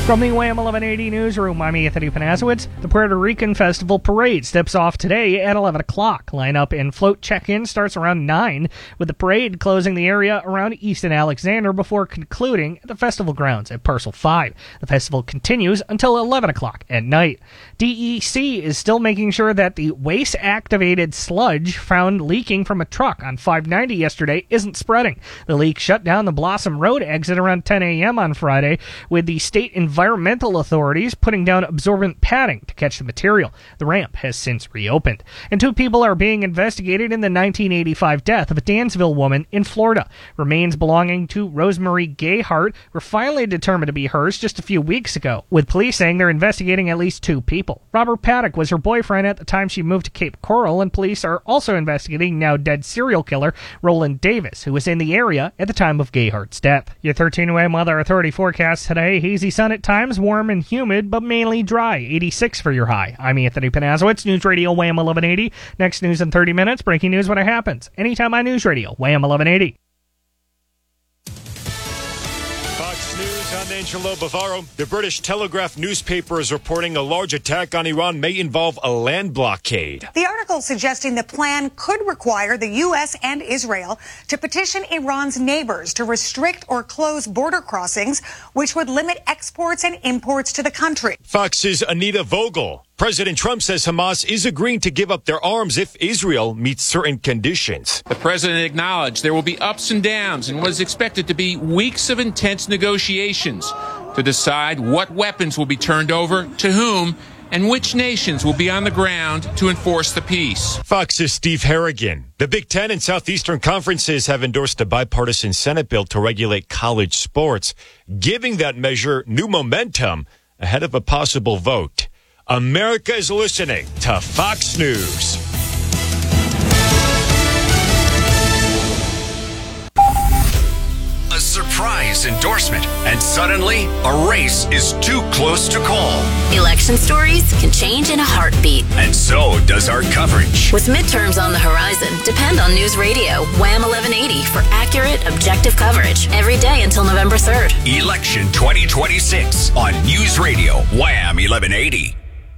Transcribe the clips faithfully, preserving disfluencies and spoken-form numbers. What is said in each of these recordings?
From the Wham eleven eighty newsroom, I'm Anthony Panasowitz. The Puerto Rican Festival Parade steps off today at eleven o'clock. Lineup and float check-in starts around nine, with the parade closing the area around Easton Alexander before concluding at the festival grounds at Parcel five. The festival continues until eleven o'clock at night. D E C is still making sure that the waste-activated sludge found leaking from a truck on five ninety yesterday isn't spreading. The leak shut down the Blossom Road exit around ten a.m. on Friday, with the state environmental authorities putting down absorbent padding to catch the material. The ramp has since reopened. And two people are being investigated in the nineteen eighty-five death of a Dansville woman in Florida. Remains belonging to Rosemary Gayhart were finally determined to be hers just a few weeks ago, with police saying they're investigating at least two people. Robert Paddock was her boyfriend at the time she moved to Cape Coral, and police are also investigating now dead serial killer Roland Davis, who was in the area at the time of Gayhart's death. Your thirteen A M Weather Authority forecast today: hazy sun at times, warm and humid, but mainly dry. eighty-six for your high. I'm Anthony Panasowitz, News Radio Wham eleven eighty. Next news in thirty minutes, breaking news when it happens. Anytime on News Radio Wham eleven eighty. Fox News, I'm Angelo Bavaro. The British Telegraph newspaper is reporting a large attack on Iran may involve a land blockade. The article suggesting the plan could require the U S and Israel to petition Iran's neighbors to restrict or close border crossings, which would limit exports and imports to the country. Fox's Anita Vogel. President Trump says Hamas is agreeing to give up their arms if Israel meets certain conditions. The president acknowledged there will be ups and downs in what is expected to be weeks of intense negotiations to decide what weapons will be turned over to whom and which nations will be on the ground to enforce the peace. Fox's Steve Harrigan. The Big Ten and Southeastern Conferences have endorsed a bipartisan Senate bill to regulate college sports, giving that measure new momentum ahead of a possible vote. America is listening to Fox News. A surprise endorsement, and suddenly a race is too close to call. Election stories can change in a heartbeat. And so does our coverage. With midterms on the horizon, depend on News Radio Wham eleven eighty for accurate, objective coverage every day until November third. Election twenty twenty-six on News Radio Wham eleven eighty.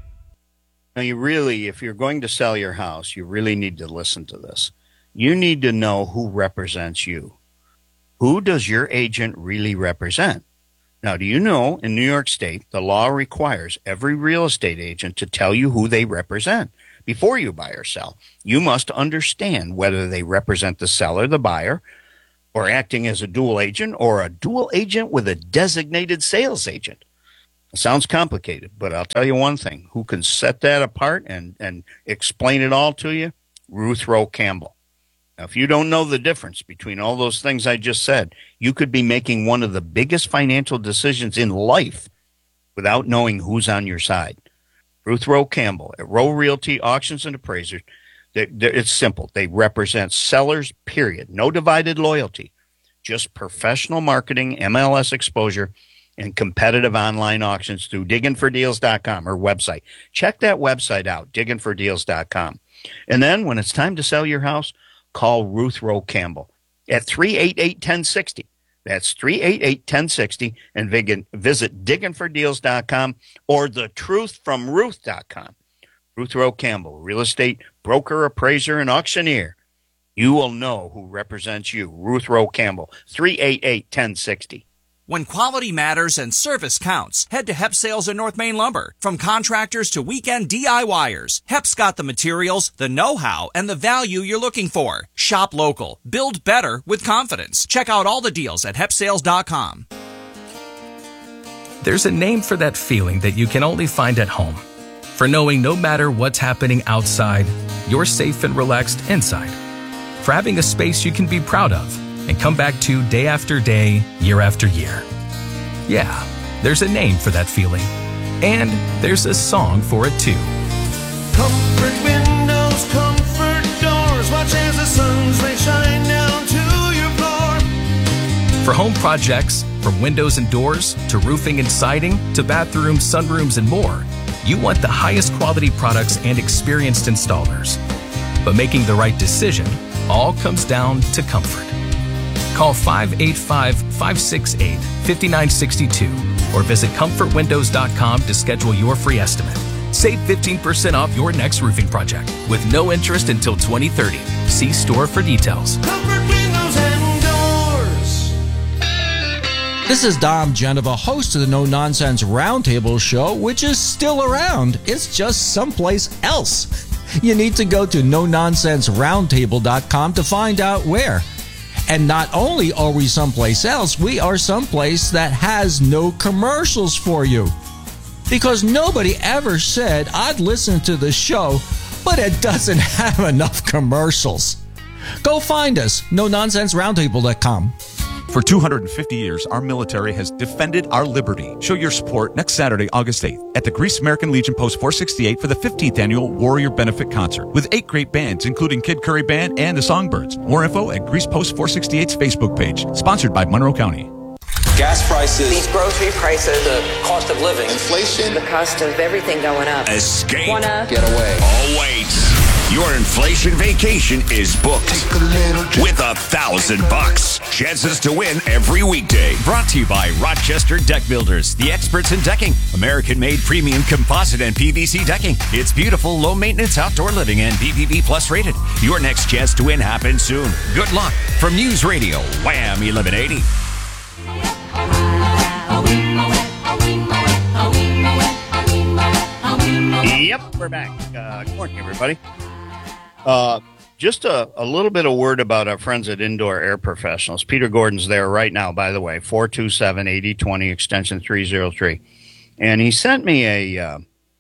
Now, you really, if you're going to sell your house, you really need to listen to this. You need to know who represents you. Who does your agent really represent? Now, do you know in New York State, the law requires every real estate agent to tell you who they represent before you buy or sell. You must understand whether they represent the seller, the buyer, or acting as a dual agent, or a dual agent with a designated sales agent. It sounds complicated, but I'll tell you one thing. Who can set that apart and, and explain it all to you? Ruth Rowe Campbell. Now, if you don't know the difference between all those things I just said, you could be making one of the biggest financial decisions in life without knowing who's on your side. Ruth Rowe Campbell at Rowe Realty Auctions and Appraisers. They're, they're, it's simple. They represent sellers, period. No divided loyalty. Just professional marketing, M L S exposure, and competitive online auctions through diggin for deals dot com, her website. Check that website out, diggin for deals dot com. And then when it's time to sell your house, call Ruth Rowe Campbell at three eight eight, one oh six oh. That's three eight eight, one oh six oh, and visit diggin for deals dot com or the truth from ruth dot com. Ruth Rowe Campbell, real estate broker, appraiser, and auctioneer. You will know who represents you. Ruth Rowe Campbell, three eight eight, one oh six oh. When quality matters and service counts, head to Hep Sales and North Main Lumber. From contractors to weekend DIYers, Hep's got the materials, the know-how, and the value you're looking for. Shop local. Build better with confidence. Check out all the deals at hep sales dot com. There's a name for that feeling that you can only find at home. For knowing no matter what's happening outside, you're safe and relaxed inside. For having a space you can be proud of and come back to day after day, year after year. Yeah, there's a name for that feeling. And there's a song for it too. Comfort windows, comfort doors, watch as the sun's rays shine down to your floor. For home projects, from windows and doors, to roofing and siding, to bathrooms, sunrooms, and more, you want the highest quality products and experienced installers. But making the right decision all comes down to comfort. Call five eight five, five six eight, five nine six two or visit comfort windows dot com to schedule your free estimate. Save fifteen percent off your next roofing project with no interest until twenty thirty. See store for details. Comfort windows and doors. This is Dom Genova, host of the No Nonsense Roundtable Show, which is still around. It's just someplace else. You need to go to no nonsense roundtable dot com to find out where. And not only are we someplace else, we are someplace that has no commercials for you. Because nobody ever said, I'd listen to the show, but it doesn't have enough commercials. Go find us, no nonsense roundtable dot com. For two hundred fifty years, our military has defended our liberty. Show your support next Saturday, August eighth, at the Greece American Legion Post four sixty-eight for the fifteenth Annual Warrior Benefit Concert with eight great bands, including Kid Curry Band and the Songbirds. More info at Greece Post four sixty-eight's Facebook page. Sponsored by Monroe County. Gas prices, these grocery prices, the cost of living, inflation, the cost of everything going up. Escape. Wanna get away. Oh, wait. Your inflation vacation is booked a with a thousand bucks. Chances to win every weekday. Brought to you by Rochester Deck Builders, the experts in decking. American-made premium composite and P V C decking. It's beautiful, low-maintenance outdoor living and B B B Plus rated. Your next chance to win happens soon. Good luck from News Radio, Wham eleven eighty. Yep, we're back. Uh, good morning, everybody. Uh, just a, a little bit of word about our friends at Indoor Air Professionals. Peter Gordon's there right now, by the way, four two seven, eight oh two oh, extension three oh three. And he sent me a uh,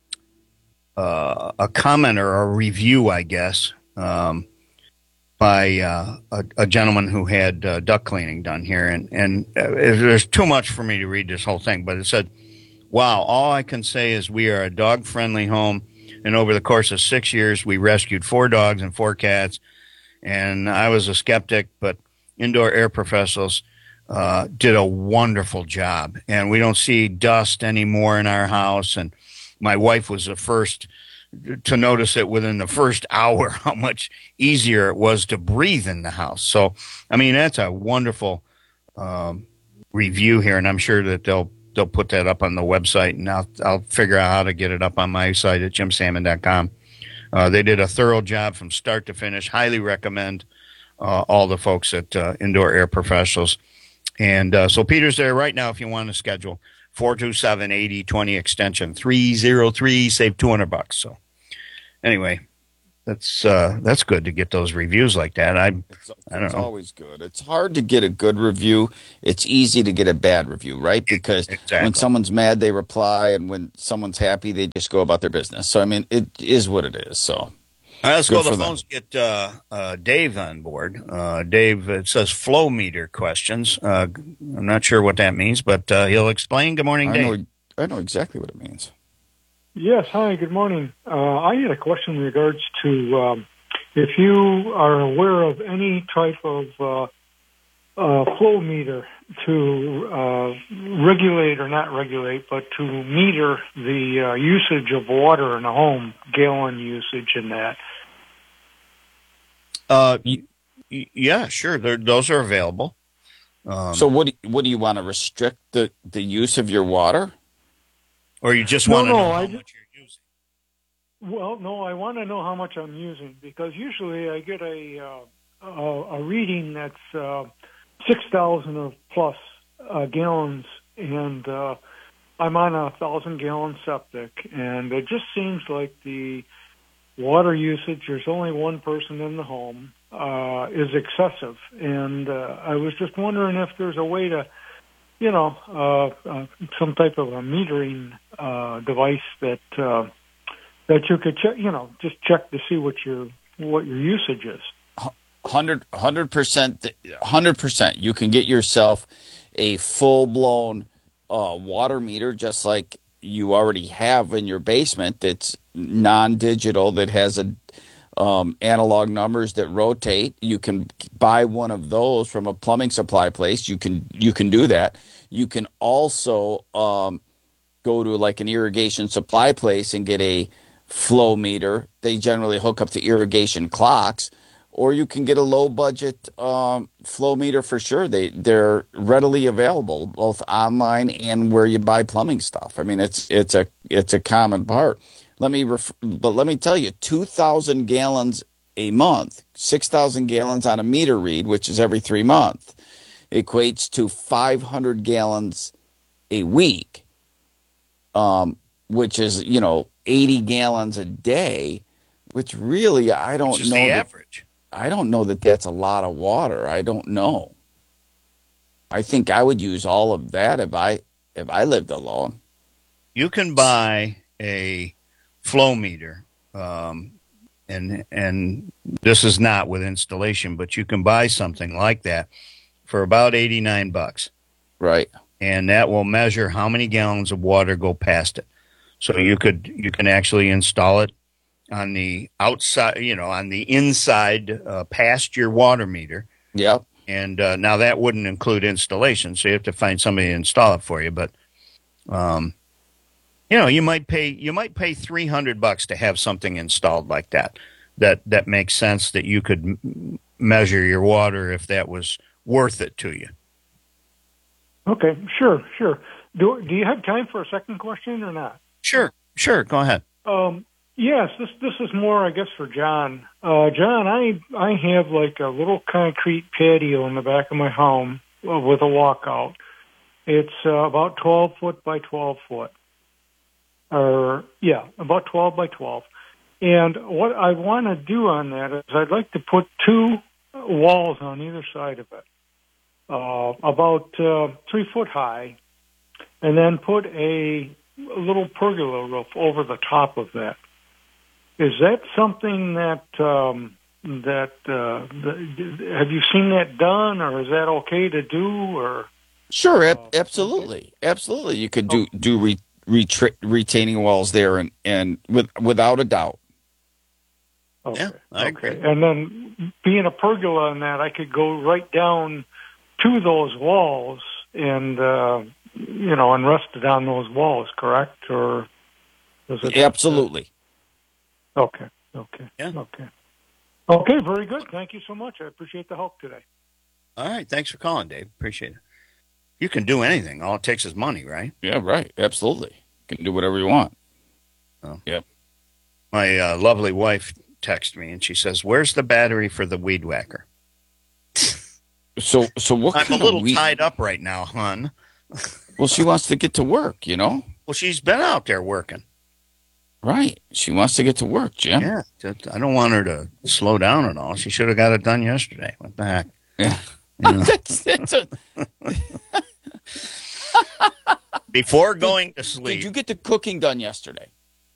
uh, a comment or a review, I guess, um, by uh, a, a gentleman who had uh, duct cleaning done here. And, and uh, there's too much for me to read this whole thing, but it said, wow, all I can say is we are a dog-friendly home. And over the course of six years, we rescued four dogs and four cats. And I was a skeptic, but Indoor Air Professionals uh, did a wonderful job. And we don't see dust anymore in our house. And my wife was the first to notice it within the first hour, how much easier it was to breathe in the house. So, I mean, that's a wonderful um, review here. And I'm sure that they'll They'll put that up on the website, and I'll, I'll figure out how to get it up on my site at jim salmon dot com. Uh, they did a thorough job from start to finish. Highly recommend uh, all the folks at uh, Indoor Air Professionals. And uh, so Peter's there right now if you want to schedule. four two seven, eight oh two oh, extension three oh three, save two hundred bucks. So anyway, that's uh, that's good to get those reviews like that. I, it's, I don't it's know. always good. It's hard to get a good review. It's easy to get a bad review, right? Because exactly. When someone's mad, they reply, and when someone's happy, they just go about their business. So, I mean, it is what it is. So, all right, let's good go to for the them. phones. Get uh, uh, Dave on board. Uh, Dave, it says flow meter questions. Uh, I'm not sure what that means, but uh, he'll explain. Good morning, I Dave. know, I know exactly what it means. Yes, hi, good morning. Uh, I had a question in regards to um, if you are aware of any type of uh, uh, flow meter to uh, regulate or not regulate, but to meter the uh, usage of water in a home, gallon usage and that. Uh, y- y- yeah, sure. They're, those are available. Um, So, what do, what do you want to restrict the, the use of your water? Or you just No, want to no, know how I much just- you're using? Well, no, I want to know how much I'm using because usually I get a uh, a, a reading that's uh, six thousand or plus uh, gallons, and uh, I'm on a thousand gallon septic, and it just seems like the water usage. There's only one person in the home uh, is excessive, and uh, I was just wondering if there's a way to, you know, uh, uh, some type of a metering uh, device that. Uh, That you could check, you know, just check to see what your what your usage is. Hundred hundred percent, hundred percent. You can get yourself a full blown uh, water meter, just like you already have in your basement. That's non digital. That has a um, analog numbers that rotate. You can buy one of those from a plumbing supply place. You can you can do that. You can also um, go to like an irrigation supply place and get a flow meter. They generally hook up to irrigation clocks, or you can get a low budget um, flow meter for sure. They they're readily available both online and where you buy plumbing stuff. I mean, it's it's a it's a common part. Let me ref- but let me tell you, two thousand gallons a month, six thousand gallons on a meter read, which is every three months, equates to five hundred gallons a week, um, which is you know eighty gallons a day. Which really, I don't which is know. the that, average. I don't know that that's a lot of water. I don't know. I think I would use all of that if I if I lived alone. You can buy a flow meter, um, and and this is not with installation, but you can buy something like that for about eighty-nine bucks. Right. And that will measure how many gallons of water go past it. So you could you can actually install it on the outside, you know, on the inside uh, past your water meter. Yep. And uh, now that wouldn't include installation, so you have to find somebody to install it for you. But, um, you know, you might pay you might pay three hundred bucks to have something installed like that. That that makes sense. That you could m- measure your water if that was worth it to you. Okay, sure, sure. Do Do you have time for a second question or not? Sure, sure. Go ahead. Um, yes, this this is more, I guess, for John. Uh, John, I I have like a little concrete patio in the back of my home uh, with a walkout. It's uh, about twelve foot by twelve foot, or yeah, about twelve by twelve. And what I want to do on that is I'd like to put two walls on either side of it, uh, about uh, three foot high, and then put a, a little pergola roof over the top of that. Is that something that um, that uh, the, have you seen that done, or is that okay to do? Or sure, ab- absolutely, absolutely, you could do do re, retra- retaining walls there, and and with without a doubt. Okay. Yeah, I okay. agree. And then being a pergola in that, I could go right down to those walls and, uh, you know, and rest it on those walls, correct? Or is it Absolutely. Okay. Okay. Yeah. Okay. Okay. Very good. Thank you so much. I appreciate the help today. All right. Thanks for calling, Dave. Appreciate it. You can do anything. All it takes is money, right? Yeah, right. Absolutely. You can do whatever you want. Oh. Yep. My uh, lovely wife texted me, and she says, "Where's the battery for the weed whacker?" So, so what? I'm kind a little of weed- tied up right now, hon. Well, she wants to get to work, you know? Well, she's been out there working. Right. She wants to get to work, Jim. Yeah. I don't want her to slow down at all. She should have got it done yesterday. What the heck? Yeah. You know? that's, that's a... Before going to sleep. Did you get the cooking done yesterday?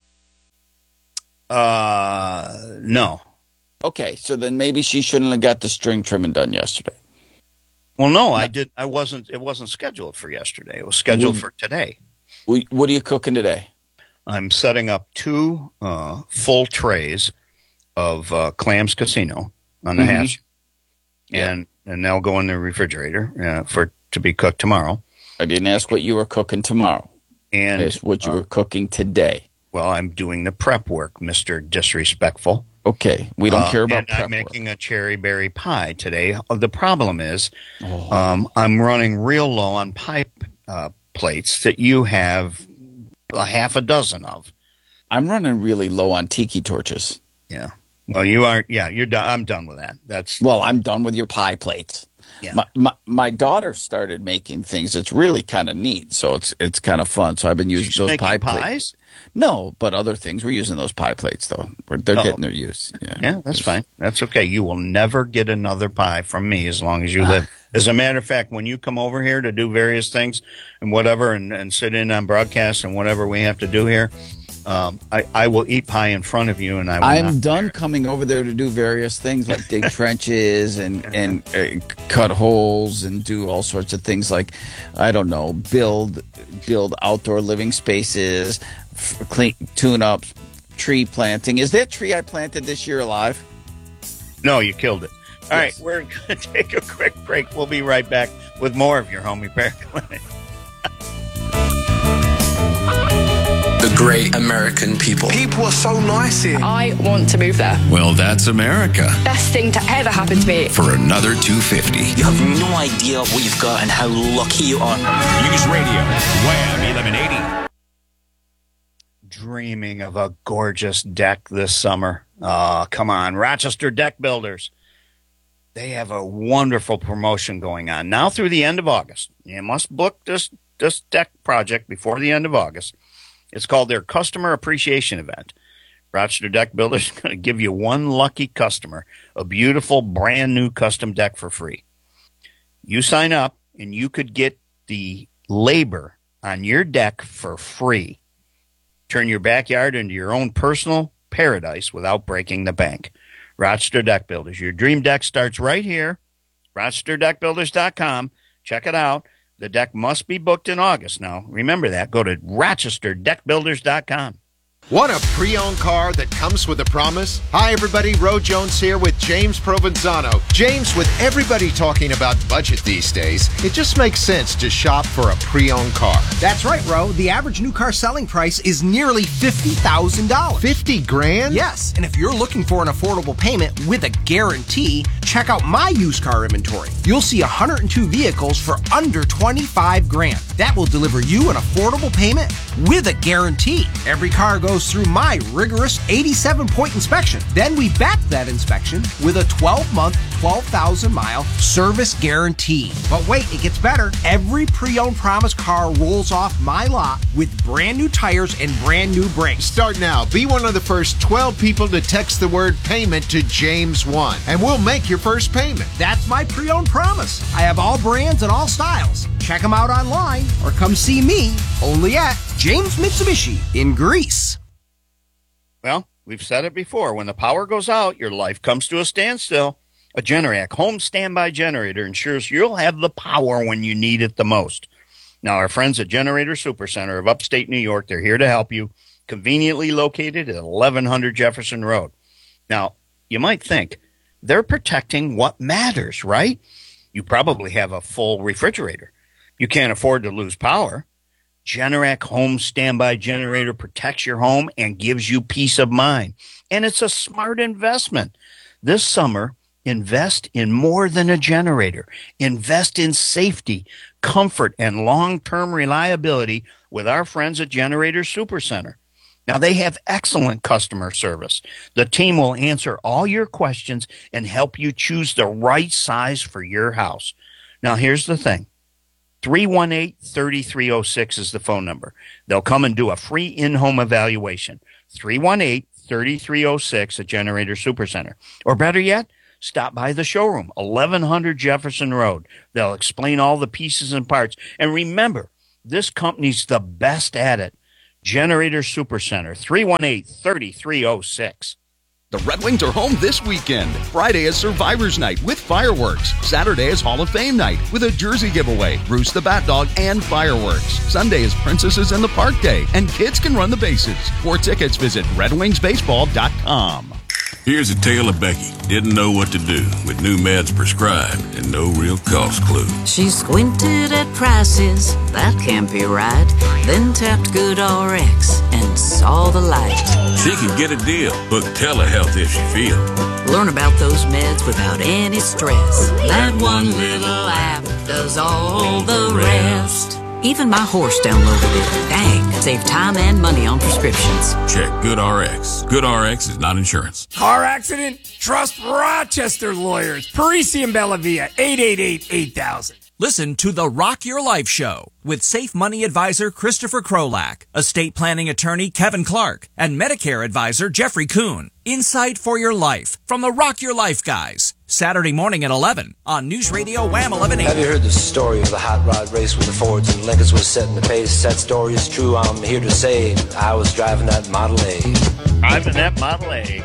Uh, no. Okay, so then maybe she shouldn't have got the string trimming done yesterday. Well, no, I did. I wasn't. It wasn't scheduled for yesterday. It was scheduled Mm. for today. What are you cooking today? I'm setting up two uh, full trays of uh, Clams Casino on the Mhm. hatch, and and they'll go in the refrigerator uh, for to be cooked tomorrow. I didn't ask what you were cooking tomorrow. And I asked what you uh, were cooking today. Well, I'm doing the prep work, Mister Disrespectful. Okay, we don't Uh, care about and prep I'm making a cherry berry pie today. Uh, The problem is, um, I'm running real low on pie uh, plates that you have a half a dozen of. I'm running really low on tiki torches. Yeah. Well, you aren't. Yeah, you're done. I'm done with that. That's Well, I'm done with your pie plates. Yeah. My, my my daughter started making things. It's really kind of neat. So it's it's kind of fun. So I've been using She's those making pie pies? plates. No, but other things. We're using those pie plates though. We're, they're Oh. getting their use. Yeah. Yeah, that's fine. That's okay. You will never get another pie from me as long as you live. As a matter of fact, when you come over here to do various things and whatever and, and sit in on broadcasts and whatever we have to do here, um, I, I will eat pie in front of you and I will I'm not. done coming over there to do various things like dig trenches and and uh, cut holes and do all sorts of things like I don't know build build outdoor living spaces, f- clean tune up, tree planting. Is that tree I planted this year alive? No, you killed it. All Yes. right, we're going to take a quick break. We'll be right back with more of your Home Repair Clinic. The great American people. People are so nice here. I want to move there. Well, that's America. Best thing to ever happen to me. For another two fifty. You have no idea what you've got and how lucky you are. News Radio, Wham eleven eighty. Dreaming of a gorgeous deck this summer. Oh, come on. Rochester Deck Builders. They have a wonderful promotion going on now through the end of August. You must book this, this deck project before the end of August. It's called their Customer Appreciation Event. Rochester Deck Builders is going to give you one lucky customer a beautiful brand new custom deck for free. You sign up and you could get the labor on your deck for free. Turn your backyard into your own personal paradise without breaking the bank. Rochester Deck Builders. Your dream deck starts right here. Rochester Deck Builders dot com. Check it out. The deck must be booked in August now. Remember that. Go to Rochester Deck Builders dot com. Want a pre-owned car that comes with a promise? Hi, everybody. Ro Jones here with James Provenzano. James, with everybody talking about budget these days, it just makes sense to shop for a pre-owned car. That's right, Ro. The average new car selling price is nearly fifty thousand dollars. fifty grand? Yes. And if you're looking for an affordable payment with a guarantee, check out my used car inventory. You'll see one hundred two vehicles for under twenty-five grand. That will deliver you an affordable payment with a guarantee. Every car goes through my rigorous eighty-seven point inspection. Then we back that inspection with a twelve month, twelve thousand mile service guarantee. But wait, it gets better. Every pre-owned promise car rolls off my lot with brand new tires and brand new brakes. Start now. Be one of the first twelve people to text the word payment to James one, and we'll make your first payment. That's my pre-owned promise. I have all brands and all styles. Check them out online or come see me only at James Mitsubishi in Greece. Well, we've said it before. When the power goes out, your life comes to a standstill. A Generac home standby generator ensures you'll have the power when you need it the most. Now, our friends at Generator Supercenter of upstate New York, they're here to help you. Conveniently located at eleven hundred Jefferson Road. Now, you might think, they're protecting what matters, right? You probably have a full refrigerator. You can't afford to lose power. Generac home standby generator protects your home and gives you peace of mind. And it's a smart investment. This summer, invest in more than a generator. Invest in safety, comfort, and long-term reliability with our friends at Generator Supercenter. Now, they have excellent customer service. The team will answer all your questions and help you choose the right size for your house. Now, here's the thing. three one eight, three three zero six is the phone number. They'll come and do a free in-home evaluation. three one eight, three three zero six at Generator Supercenter. Or better yet, stop by the showroom, eleven hundred Jefferson Road. They'll explain all the pieces and parts. And remember, this company's the best at it. Generator Supercenter, three one eight, three three zero six. The Red Wings are home this weekend. Friday is Survivors Night with fireworks. Saturday is Hall of Fame Night with a jersey giveaway, Bruce the Bat Dog, and fireworks. Sunday is Princesses in the Park Day, and kids can run the bases. For tickets, visit red wings baseball dot com. Here's a tale of Becky. Didn't know what to do with new meds prescribed and no real cost clue. She squinted at prices, that can't be right. Then tapped Good R X and saw the light. She can get a deal. Book telehealth if she feels. Learn about those meds without any stress. That one little app does all the rest. Even my horse downloaded it. Dang, save time and money on prescriptions. Check Good R X. Good R X is not insurance. Car accident? Trust Rochester Lawyers. Parisi and Bellavia, eight eight eight, eight thousand. Listen to the Rock Your Life Show with Safe Money Advisor Christopher Krolak, estate planning attorney Kevin Clark, and Medicare advisor Jeffrey Kuhn. Insight for your life from the Rock Your Life guys. Saturday morning at eleven on News Radio Wham eleven eighty. Have you heard the story of the hot rod race with the Fords and Lincolns was setting the pace? That story is true. I'm here to say I was driving that Model A. Driving that Model A.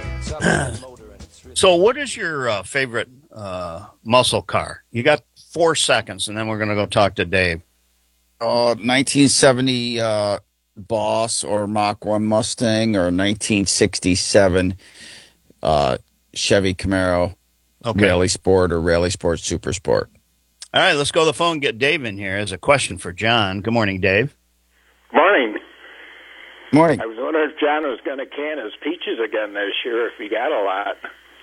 So what is your uh, favorite uh, muscle car? You got four seconds, and then we're going to go talk to Dave. Uh, nineteen seventy uh, Boss or Mach one Mustang, or nineteen sixty-seven uh, Chevy Camaro, okay. Rally Sport or Rally Sport Super Sport. All right, let's go to the phone and get Dave in here as a question for John. Good morning, Dave. Morning. Morning. I was wondering if John was going to can his peaches again this year, if he got a lot.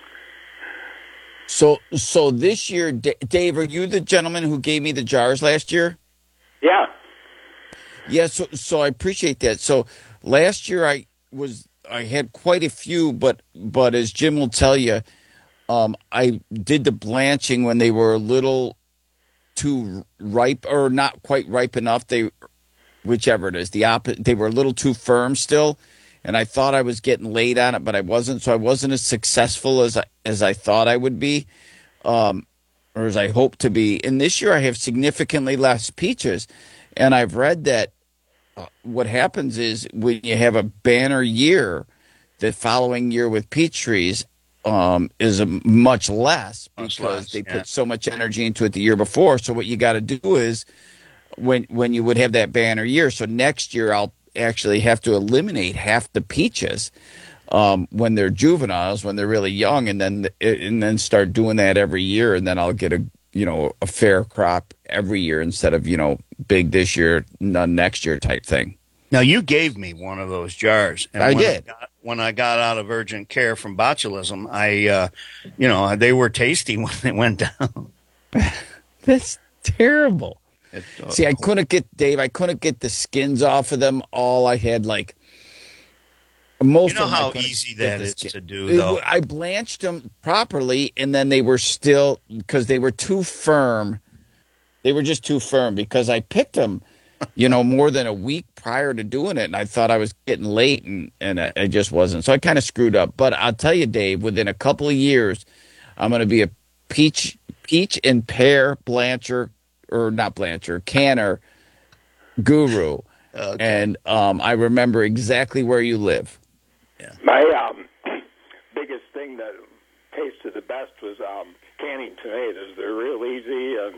So, so this year, D- Dave, are you the gentleman who gave me the jars last year? Yeah. Yeah. So, so I appreciate that. So last year I was, I had quite a few, but, but as Jim will tell you, um, I did the blanching when they were a little too ripe or not quite ripe enough. They, whichever it is, the opposite, they were a little too firm still. And I thought I was getting late on it, but I wasn't. So I wasn't as successful as I, as I thought I would be, um, or as I hoped to be. And this year I have significantly less peaches. And I've read that uh, what happens is when you have a banner year, the following year with peach trees um, is a much less Much because less, they yeah. put so much energy into it the year before. So what you got to do is when when you would have that banner year. So next year I'll actually have to eliminate half the peaches um, when they're juveniles, when they're really young, and then and then start doing that every year, and then I'll get a you know a fair crop every year instead of you know big this year, none next year type thing. Now you gave me one of those jars. And I when did. I got, when I got out of urgent care from botulism, I, uh, you know, they were tasty when they went down. That's terrible. It, uh, See, I couldn't get Dave. I couldn't get the skins off of them. All I had, like most. You know of them, I how couldn't easy get that the is skin. to do, It- though. I blanched them properly, and then they were still because they were too firm. They were just too firm because I picked them, you know, more than a week prior to doing it, and I thought I was getting late, and and I, I just wasn't. So I kind of screwed up. But I'll tell you, Dave, within a couple of years, I'm going to be a peach, peach and pear blancher. Or not Blanchard, canner guru, okay. And um, I remember exactly where you live. Yeah. My um, biggest thing that tasted the best was um, canning tomatoes. They're real easy, and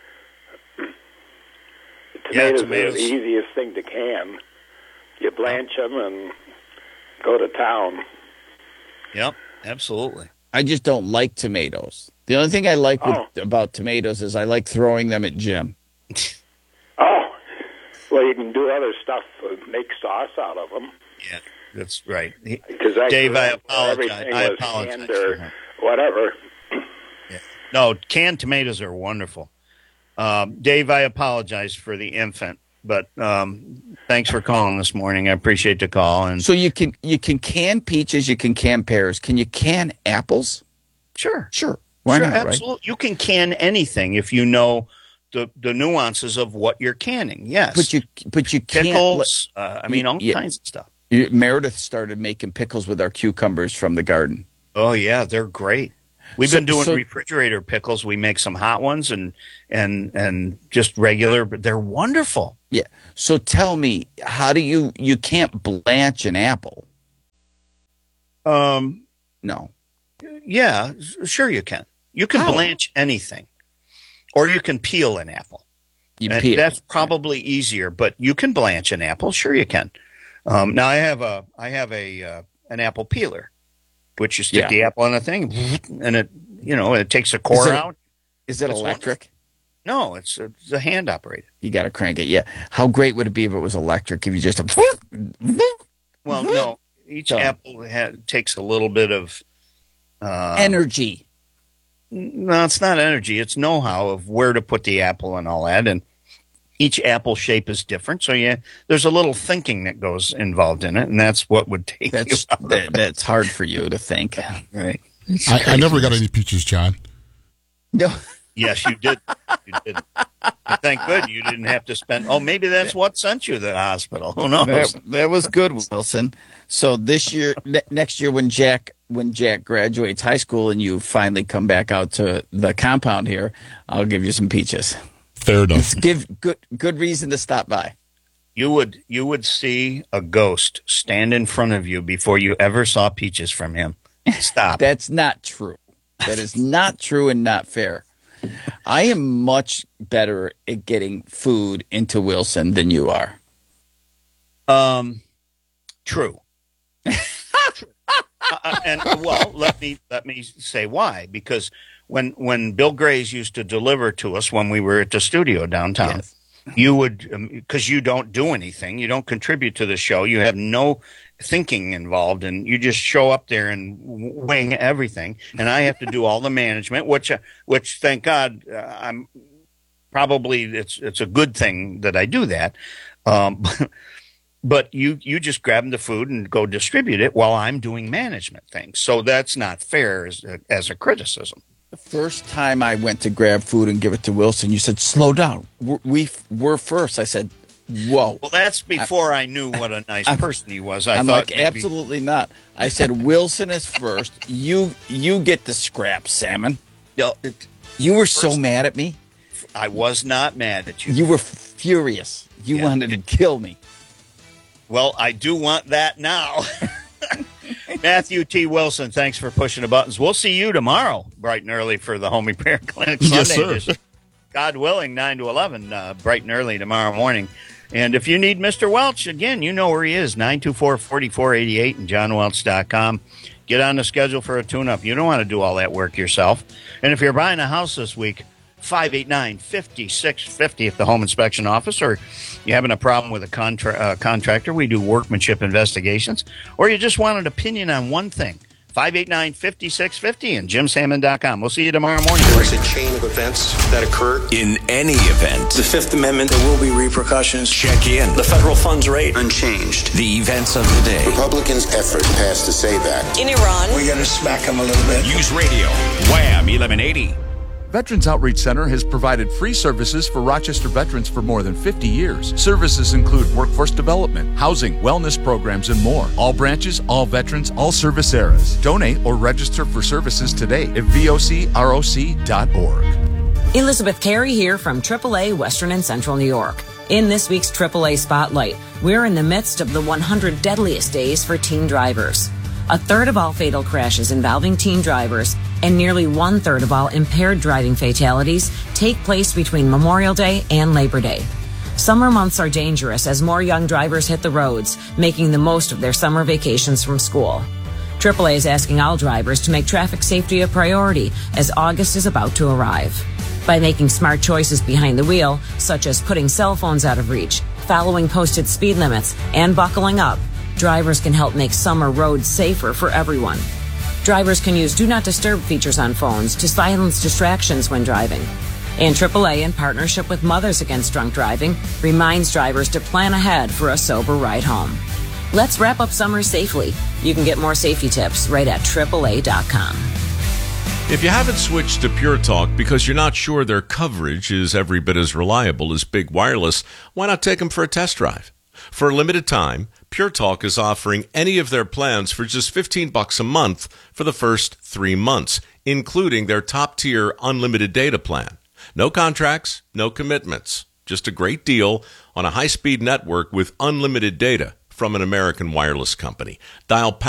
tomatoes, Yeah, tomatoes are the easiest thing to can. You blanch them and go to town. Yep, absolutely. I just don't like tomatoes. The only thing I like with, Oh. about tomatoes is I like throwing them at Jim. Oh, well, you can do other stuff, uh, make sauce out of them. Yeah, that's right. He- Because I Dave, I grew up where apologize. everything I was apologize canned for or that. whatever. No, canned tomatoes are wonderful. Um, Dave, I apologize for the infant, but um, thanks for calling this morning. I appreciate the call. And So you can you can can peaches, you can can pears. Can you can apples? Sure, sure. Why sure, not? Right? absolutely. You can can anything if you know the the nuances of what you're canning. Yes, But you but you can't. pickles. Uh, I mean, all Yeah. kinds of stuff. You- Meredith started making pickles with our cucumbers from the garden. Oh yeah, they're great. We've So- been doing so- refrigerator pickles. We make some hot ones and and and just regular, but they're wonderful. Yeah. So tell me, how do you you can't blanch an apple? Um, No. yeah, sure you can. You can How? blanch anything, or you can peel an apple. You And peel. That's probably easier, but you can blanch an apple. Sure, you can. Um, now I have a I have a uh, an apple peeler, which you stick Yeah. the apple in a thing, and it you know it takes the core Is it- out. Is it It's electric? No, it's a, it's a hand operated. You got to crank it. Yeah. How great would it be if it was electric? If you just Well, no, each So- apple ha- takes a little bit of uh, energy. No, it's not energy. It's know-how of where to put the apple and all that. And each apple shape is different. So, yeah, there's a little thinking that goes involved in it. And that's what would take That's you out of that, it. that's hard for you to think. Right. I, I never got any peaches, John. No. Yes, you did. You did. And thank good you didn't have to spend. Oh, maybe that's what sent you to the hospital. Who knows? That, that was good, Wilson. So this year, ne- next year, when Jack when Jack graduates high school and you finally come back out to the compound here, I'll give you some peaches. Fair enough. Give good good reason to stop by. You would you would see a ghost stand in front of you before you ever saw peaches from him. Stop. That's not true. That is not true and not fair. I am much better at getting food into Wilson than you are. Um, true. uh, and well, let me let me say why. Because when when Bill Grays used to deliver to us when we were at the studio downtown, Yes. you would, because um, you don't do anything, you don't contribute to the show, you have no thinking involved, and you just show up there and wing everything. And I have to do all the management, which, uh, which thank God, uh, I'm probably it's it's a good thing that I do that. Um, but you you just grab the food and go distribute it while I'm doing management things. So that's not fair as a, as a criticism. The first time I went to grab food and give it to Wilson, you said, slow down. We're, we, we're first. I said, whoa. Well, that's before I, I knew what a nice I'm, person he was. I I'm thought like, maybe... absolutely not. I said, Wilson is first. You you get the scrap, Salmon. No, it, you were so mad at me. I was not mad at you. You were furious. You yeah. wanted to kill me. Well, I do want that now. Matthew T. Wilson, thanks for pushing the buttons. We'll see you tomorrow, bright and early, for the Home Repair Clinic Sunday yes, sir. edition. God willing, nine to eleven, uh, bright and early tomorrow morning. And if you need Mister Welch, again, you know where he is, nine two four, four four eight eight and john welch dot com. Get on the schedule for a tune-up. You don't want to do all that work yourself. And if you're buying a house this week, five eight nine, five six five zero at the Home Inspection Office, or you're having a problem with a contra- uh, contractor, we do workmanship investigations, or you just want an opinion on one thing, five eight nine, five six five zero and jim salmon dot com. We'll see you tomorrow morning. There is a chain of events that occur. In any event, The Fifth Amendment, there will be repercussions. check in. The federal funds rate, unchanged. The events of the day. Republicans' effort passed to say that. In Iran, We got to smack them a little bit. News Radio, Wham eleven eighty. Veterans Outreach Center has provided free services for Rochester veterans for more than fifty years. Services include workforce development, housing, wellness programs, and more. All branches, all veterans, all service eras. Donate or register for services today at V O C R O C dot org. Elizabeth Carey here from triple A Western and Central New York. In this week's triple A Spotlight, we're in the midst of the one hundred deadliest days for teen drivers. A third of all fatal crashes involving teen drivers and nearly one-third of all impaired driving fatalities take place between Memorial Day and Labor Day. Summer months are dangerous as more young drivers hit the roads, making the most of their summer vacations from school. triple A is asking all drivers to make traffic safety a priority as August is about to arrive. By making smart choices behind the wheel, such as putting cell phones out of reach, following posted speed limits, and buckling up, drivers can help make summer roads safer for everyone. Drivers can use Do Not Disturb features on phones to silence distractions when driving. And triple A, in partnership with Mothers Against Drunk Driving, reminds drivers to plan ahead for a sober ride home. Let's wrap up summer safely. You can get more safety tips right at triple A dot com. If you haven't switched to Pure Talk because you're not sure their coverage is every bit as reliable as Big Wireless, why not take them for a test drive? For a limited time, Pure Talk is offering any of their plans for just fifteen bucks a month for the first three months, including their top-tier unlimited data plan. No contracts, no commitments. Just a great deal on a high-speed network with unlimited data from an American wireless company. Dial